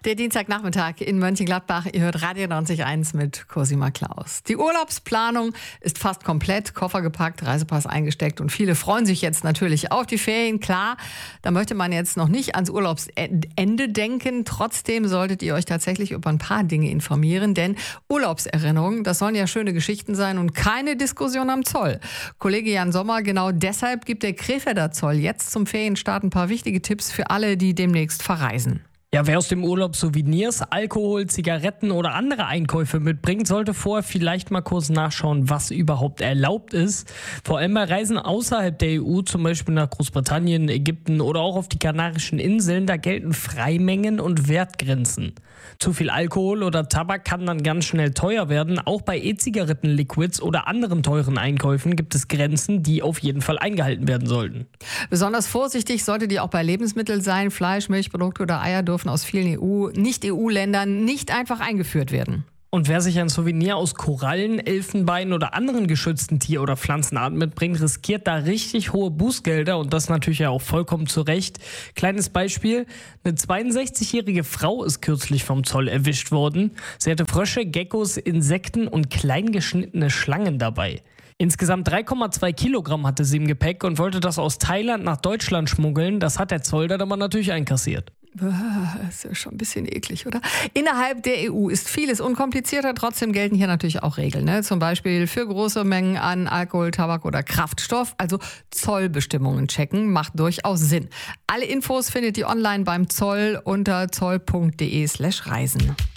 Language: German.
Der Dienstagnachmittag in Mönchengladbach. Ihr hört Radio 90.1 mit Cosima Klaus. Die Urlaubsplanung ist fast komplett. Koffer gepackt, Reisepass eingesteckt und viele freuen sich jetzt natürlich auf die Ferien. Klar, da möchte man jetzt noch nicht ans Urlaubsende denken. Trotzdem solltet ihr euch tatsächlich über ein paar Dinge informieren, denn Urlaubserinnerungen, das sollen ja schöne Geschichten sein und keine Diskussion am Zoll. Kollege Jan Sommer, genau deshalb gibt der Krefelder Zoll jetzt zum Ferienstart ein paar wichtige Tipps für alle, die demnächst verreisen. Ja, wer aus dem Urlaub Souvenirs, Alkohol, Zigaretten oder andere Einkäufe mitbringt, sollte vorher vielleicht mal kurz nachschauen, was überhaupt erlaubt ist. Vor allem bei Reisen außerhalb der EU, zum Beispiel nach Großbritannien, Ägypten oder auch auf die Kanarischen Inseln, da gelten Freimengen und Wertgrenzen. Zu viel Alkohol oder Tabak kann dann ganz schnell teuer werden. Auch bei E-Zigaretten-Liquids oder anderen teuren Einkäufen gibt es Grenzen, die auf jeden Fall eingehalten werden sollten. Besonders vorsichtig solltet ihr auch bei Lebensmitteln sein. Fleisch, Milchprodukte oder Eier dürfen aus vielen Nicht-EU-Ländern nicht einfach eingeführt werden. Und wer sich ein Souvenir aus Korallen, Elfenbein oder anderen geschützten Tier- oder Pflanzenarten mitbringt, riskiert da richtig hohe Bußgelder und das natürlich ja auch vollkommen zu Recht. Kleines Beispiel, eine 62-jährige Frau ist kürzlich vom Zoll erwischt worden. Sie hatte Frösche, Geckos, Insekten und klein geschnittene Schlangen dabei. Insgesamt 3,2 Kilogramm hatte sie im Gepäck und wollte das aus Thailand nach Deutschland schmuggeln. Das hat der Zoll dann aber natürlich einkassiert. Das ist ja schon ein bisschen eklig, oder? Innerhalb der EU ist vieles unkomplizierter, trotzdem gelten hier natürlich auch Regeln. Ne? Zum Beispiel für große Mengen an Alkohol, Tabak oder Kraftstoff, also Zollbestimmungen checken, macht durchaus Sinn. Alle Infos findet ihr online beim Zoll unter zoll.de/reisen.